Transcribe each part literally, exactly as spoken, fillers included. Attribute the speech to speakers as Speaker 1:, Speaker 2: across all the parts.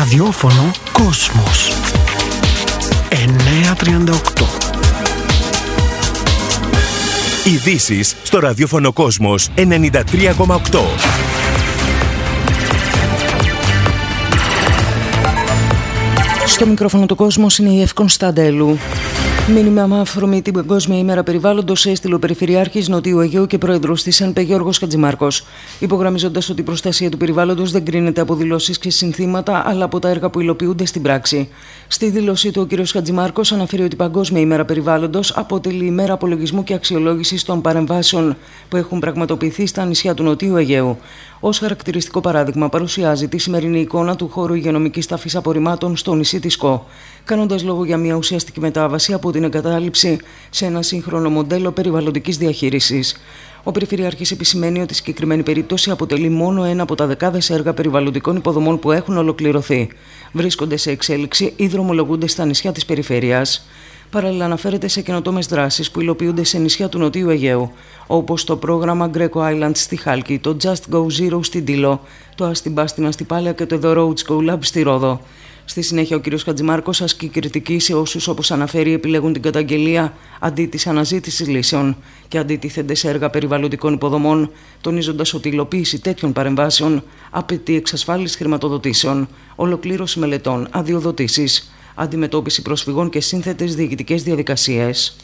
Speaker 1: Ραδιόφωνο Κόσμος εννιακόσια τριάντα οκτώ.
Speaker 2: Ειδήσεις στο ραδιόφωνο Κόσμος ενενήντα τρία κόμμα οκτώ.
Speaker 3: Στο μικρόφωνο του Κόσμος είναι η Εύη Κωνσταντέλου. Μήνυμα με αφορμή την Παγκόσμια ημέρα περιβάλλοντος έστειλε ο Περιφερειάρχης Νοτιού Αιγαίου και πρόεδρος της ΕΝΠΕ Γιώργος Χατζημάρκος, υπογραμμίζοντας ότι η προστασία του περιβάλλοντος δεν κρίνεται από δηλώσεις και συνθήματα, αλλά από τα έργα που υλοποιούνται στην πράξη. Στη δήλωσή του, ο κ. Χατζημάρκος αναφέρει ότι η Παγκόσμια ημέρα περιβάλλοντος αποτελεί ημέρα απολογισμού και αξιολόγησης των παρεμβάσεων που έχουν πραγματοποιηθεί στα νησιά του Νοτιού Αιγαίου. Ως χαρακτηριστικό παράδειγμα, παρουσιάζει τη σημερινή εικόνα του χώρου υγειονομικής ταφής απορριμμάτων στο νησί της Κο, κάνοντας λόγο για μια ουσιαστική μετάβαση από την εγκατάλειψη σε ένα σύγχρονο μοντέλο περιβαλλοντικής διαχείρισης. Ο Περιφερειάρχης επισημαίνει ότι η συγκεκριμένη περίπτωση αποτελεί μόνο ένα από τα δεκάδες έργα περιβαλλοντικών υποδομών που έχουν ολοκληρωθεί. Βρίσκονται σε εξέλιξη ή δρομολογούνται στα νησιά της περιφέρειας. Παράλληλα, αναφέρεται σε καινοτόμες δράσεις που υλοποιούνται σε νησιά του Νοτιού Αιγαίου, όπως το πρόγραμμα Greco Island στη Χάλκη, το Just Go Zero στην Τήλο, το Αστιμπά στην Αστυπάλαια και το The Roads Go Lab στη Ρόδο. Στη συνέχεια, ο κ. Χατζημάρκος ασκεί κριτική σε όσους, όπως αναφέρει, επιλέγουν την καταγγελία αντί της αναζήτησης λύσεων και αντιτίθενται σε έργα περιβαλλοντικών υποδομών, τονίζοντας ότι η υλοποίηση τέτοιων παρεμβάσεων απαιτεί εξασφάλιση χρηματοδοτήσεων, ολοκλήρωση μελετών, αδειοδοτήσεις, αντιμετώπιση προσφυγών και σύνθετες διοικητικές διαδικασίες.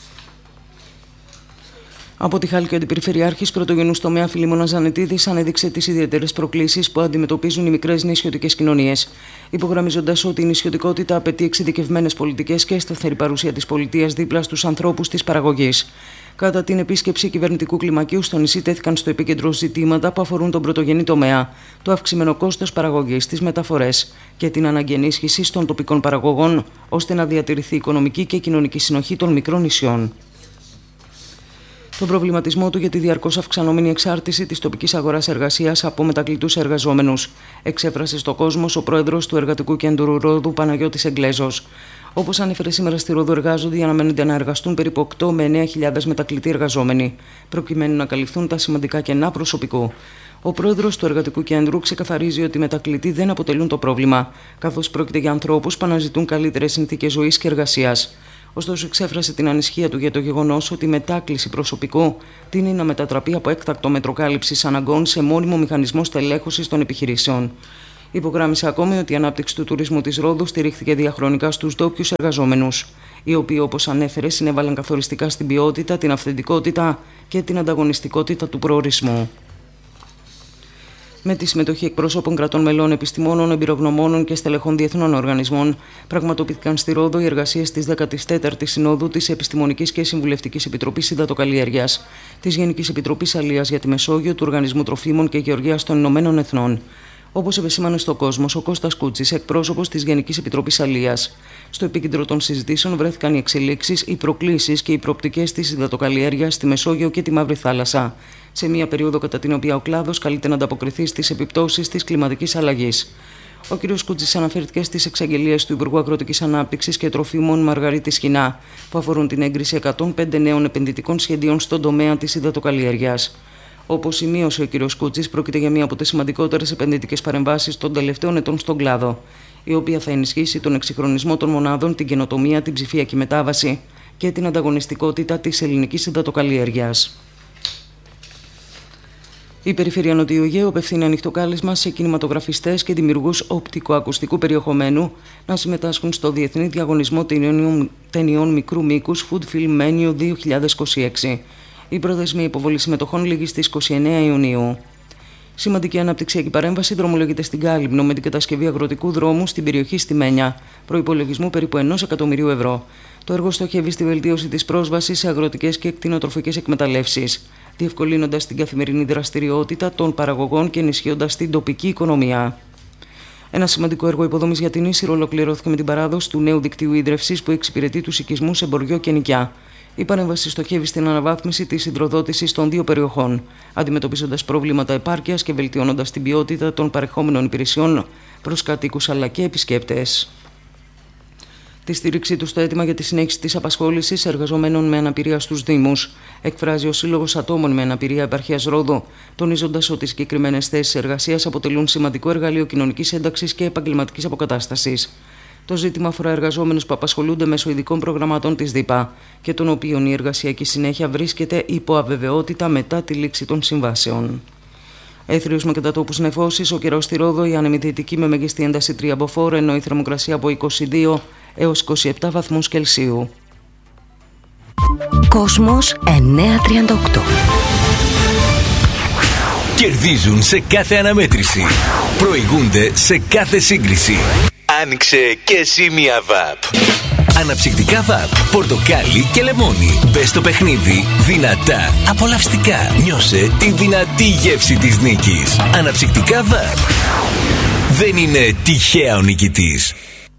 Speaker 3: Από τη Χάλκη, ο Αντιπεριφερειάρχης Πρωτογενούς τομέα Φιλίμωνας Ζανετίδης ανέδειξε τις ιδιαίτερες προκλήσεις που αντιμετωπίζουν οι μικρές νησιωτικές κοινωνίες, υπογραμμίζοντας ότι η νησιωτικότητα απαιτεί εξειδικευμένες πολιτικές και σταθερή παρουσία της πολιτείας δίπλα στους ανθρώπους της παραγωγής. Κατά την επίσκεψη κυβερνητικού κλιμακίου στο νησί, τέθηκαν στο επίκεντρο ζητήματα που αφορούν τον πρωτογενή τομέα, το αυξημένο κόστος παραγωγής, τις μεταφορές και την ανάγκη ενίσχυσης των τοπικών παραγωγών, ώστε να διατηρηθεί η οικονομική και κοινωνική συνοχή των μικρών νησιών. Τον προβληματισμό του για τη διαρκώς αυξανόμενη εξάρτηση της τοπικής αγοράς εργασίας από μετακλητούς εργαζόμενους εξέφρασε στο Κόσμος ο πρόεδρος του Εργατικού Κέντρου Ρόδου, Παναγιώτης Εγγλέζος. Όπως ανέφερε σήμερα στη Ρόδο, εργάζονται ή αναμένεται να εργαστούν περίπου οκτώ με εννέα χιλιάδες μετακλητοί εργαζόμενοι, προκειμένου να καλυφθούν τα σημαντικά κενά προσωπικού. Ο πρόεδρος του Εργατικού Κέντρου ξεκαθαρίζει ότι οι μετακλητοί δεν αποτελούν το πρόβλημα, καθώς πρόκειται για ανθρώπους που αναζητούν καλύτερες συνθήκες ζωής και εργασίας. Ωστόσο, εξέφρασε την ανησυχία του για το γεγονός ότι η μετάκληση προσωπικού τείνει να μετατραπεί από έκτακτο μέτρο κάλυψης αναγκών σε μόνιμο μηχανισμό στελέχωσης των επιχειρήσεων. Υπογράμμισε ακόμη ότι η ανάπτυξη του τουρισμού της Ρόδου στηρίχθηκε διαχρονικά στους ντόπιους εργαζόμενους, οι οποίοι, όπως ανέφερε, συνέβαλαν καθοριστικά στην ποιότητα, την αυθεντικότητα και την ανταγωνιστικότητα του προορισμού. Με τη συμμετοχή εκπρόσωπων κρατών μελών, επιστημόνων, εμπειρογνωμόνων και στελεχών διεθνών οργανισμών, πραγματοποιήθηκαν στη Ρόδο οι εργασίες της δέκατης τέταρτης Συνόδου της Επιστημονικής και Συμβουλευτικής Επιτροπής Υδατοκαλλιέργειας, της Γενικής Επιτροπής Αλίας για τη Μεσόγειο, του Οργανισμού Τροφίμων και Γεωργίας των Ηνωμένων Εθνών. Όπως επεσήμανε στο Κόσμος ο Κώστας Κούτσης, εκπρόσωπος της Γενικής Επιτροπής Αλίας. Στο επίκεντρο των συζητήσεων βρέθηκαν οι εξελίξεις, οι προκλήσεις και οι προοπτικές της υδατοκαλλιέργειας στη Μεσόγειο και τη Μαύρη Θάλασσα, σε μια περίοδο κατά την οποία ο κλάδος καλείται να ανταποκριθεί στις επιπτώσεις της κλιματικής αλλαγής. Ο κ. Κούτσης αναφέρθηκε στις εξαγγελίες του Υπουργού Αγροτικής Ανάπτυξης και Τροφίμων Μαργαρίτη Σχοινά, που αφορούν την έγκριση εκατόν πέντε νέων επενδυτικών σχεδίων στον τομέα της υδατοκαλλιέργειας. Όπως σημείωσε ο κ. Κούτσης, πρόκειται για μία από τις σημαντικότερες επενδυτικές παρεμβάσεις των τελευταίων ετών στον κλάδο, η οποία θα ενισχύσει τον εξυγχρονισμό των μονάδων, την καινοτομία, την ψηφιακή μετάβαση και την ανταγωνιστικότητα της ελληνικής υδατοκαλλιέργειας. Η Περιφέρεια Νοτιού Αιγαίου απευθύνει ανοιχτό κάλεσμα σε κινηματογραφιστές και δημιουργούς οπτικοακουστικού περιεχομένου να συμμετάσχουν στο Διεθνή Διαγωνισμό Ταινιών Μικρού Μήκους Food Film Menu δύο χιλιάδες είκοσι έξι. Η προθεσμία υποβολή συμμετοχών λήγει στις είκοσι εννέα Ιουνίου. Σημαντική αναπτυξιακή παρέμβαση δρομολογείται στην Κάλυμνο με την κατασκευή αγροτικού δρόμου στην περιοχή Στιμένια, προϋπολογισμού περίπου ενός εκατομμυρίου ευρώ. Το έργο στοχεύει στη βελτίωση της πρόσβασης σε αγροτικές και κτηνοτροφικές εκμεταλλεύσεις, διευκολύνοντας την καθημερινή δραστηριότητα των παραγωγών και ενισχύοντας την τοπική οικονομία. Ένα σημαντικό έργο υποδομής για την Ίσυρο ολοκληρώθηκε με την παράδοση του νέου δικτύου ίδρευσης που εξυπηρετεί τους οικισμούς σε Μποριό και Νικιά. Η παρέμβαση στοχεύει στην αναβάθμιση της υδροδότησης των δύο περιοχών, αντιμετωπίζοντας προβλήματα επάρκειας και βελτιώνοντας την ποιότητα των παρεχόμενων υπηρεσιών προς κατοίκους αλλά και επισκέπτες. Τη στήριξή του στο αίτημα για τη συνέχιση της απασχόλησης εργαζομένων με αναπηρία στους Δήμους εκφράζει ο Σύλλογος Ατόμων με Αναπηρία Επαρχίας Ρόδο, τονίζοντας ότι οι συγκεκριμένες θέσεις εργασίας αποτελούν σημαντικό εργαλείο κοινωνικής ένταξης και επαγγελματικής αποκατάστασης. Το ζήτημα αφορά εργαζόμενους που απασχολούνται μέσω ειδικών προγραμμάτων της ΔΥΠΑ και των οποίων η εργασιακή συνέχεια βρίσκεται υπό αβεβαιότητα μετά τη λήξη των συμβάσεων. Έθριος με κατατόπους νεφώσεις, ο καιρός στη Ρόδο, η άνεμη δυτική με μεγιστή ένταση τρία μποφόρ, ενώ η θερμοκρασία από είκοσι δύο έως είκοσι επτά βαθμούς Κελσίου.
Speaker 1: Κόσμος εννιακόσια τριάντα οκτώ.
Speaker 2: Κερδίζουν σε κάθε αναμέτρηση. Προηγούνται σε κάθε σύγκριση. Άνοιξε και εσύ μια βαπ. Αναψυκτικά βαπ, πορτοκάλι και λεμόνι. Μπες στο παιχνίδι δυνατά, απολαυστικά. Νιώσε τη δυνατή γεύση της νίκης. Αναψυκτικά βαπ. Δεν είναι τυχαία ο νικητής.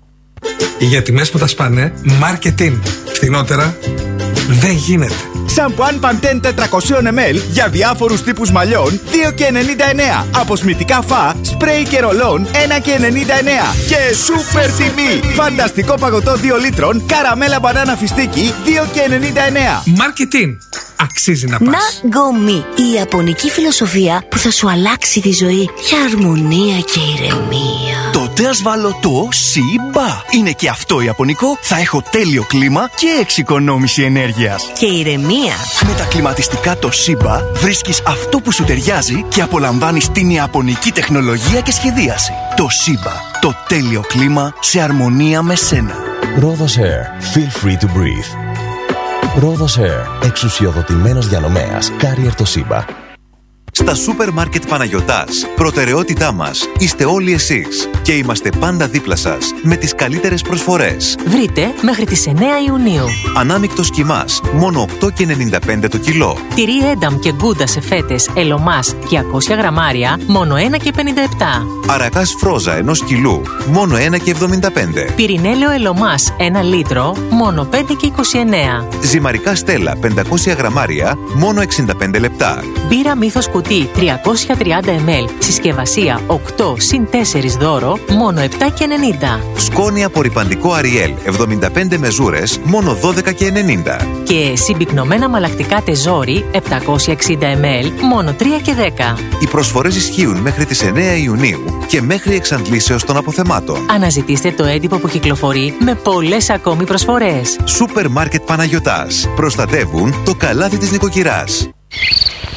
Speaker 4: Για τιμές που τα σπάνε, marketing. Φθηνότερα δεν γίνεται.
Speaker 5: Σαμπουάν Pantene τετρακόσια μιλιλίτρων για διάφορους τύπους μαλλιών δύο και ενενήντα εννέα. Αποσμητικά φα, σπρέι και ρολόν ένα και ενενήντα εννέα. Και σούπερ τιμή! Φανταστικό παγωτό δύο λίτρων, καραμέλα μπανάνα φιστίκι δύο και ενενήντα εννέα.
Speaker 4: Marketing. Αξίζει να πας.
Speaker 1: Ναγκομι, η ιαπωνική φιλοσοφία που θα σου αλλάξει τη ζωή για αρμονία και ηρεμία.
Speaker 5: Τότε ας βάλω το Σιμπα. Είναι και αυτό ιαπωνικό, θα έχω τέλειο κλίμα και εξοικονόμηση ενέργειας.
Speaker 1: Και ηρεμία.
Speaker 5: Με τα κλιματιστικά το Σιμπα βρίσκεις αυτό που σου ταιριάζει και απολαμβάνεις την ιαπωνική τεχνολογία και σχεδίαση. Το Σιμπα, το τέλειο κλίμα σε αρμονία με σένα.
Speaker 6: Rhodos Air. Feel free to breathe. Rhodos Air. Εξουσιοδοτημένος διανομέας. Carrier Toshiba.
Speaker 7: Στα σούπερ μάρκετ Παναγιωτάς, προτεραιότητά μας είστε όλοι εσείς και είμαστε πάντα δίπλα σας με τις καλύτερες προσφορές.
Speaker 8: Βρείτε μέχρι τις εννέα Ιουνίου.
Speaker 7: Ανάμεικτος κιμάς, μόνο οκτώ και ενενήντα πέντε το κιλό.
Speaker 8: Τυρί ένταμ και γκούντα σε φέτες Ελωμάς διακόσια γραμμάρια, μόνο ένα και πενήντα επτά.
Speaker 7: Αρακάς φρόζα ενός κιλού, μόνο ένα και εβδομήντα πέντε.
Speaker 8: Πυρηνέλαιο Ελωμάς ένα λίτρο, μόνο πέντε και είκοσι εννέα.
Speaker 7: Ζυμαρικά Στέλλα πεντακόσια γραμμάρια, μόνο εξήντα πέντε λεπτά.
Speaker 8: Μπύρα Μύθος κουτί τριακόσια τριάντα μιλιλίτρων, συσκευασία οκτώ συν τέσσερα δώρο, μόνο επτά και ενενήντα.
Speaker 7: Σκόνη απορρυπαντικό Αριέλ εβδομήντα πέντε μεζούρες, μόνο δώδεκα και ενενήντα.
Speaker 8: Και συμπυκνωμένα μαλακτικά τεζόρι επτακόσια εξήντα μιλιλίτρων, μόνο τρία και δέκα.
Speaker 7: Οι προσφορές ισχύουν μέχρι τις εννέα Ιουνίου και μέχρι εξαντλήσεως των αποθεμάτων.
Speaker 8: Αναζητήστε το έντυπο που κυκλοφορεί με πολλές ακόμη προσφορές.
Speaker 7: Σούπερ μάρκετ Παναγιωτάς. Προστατεύουν το καλάθι της νοικοκυράς.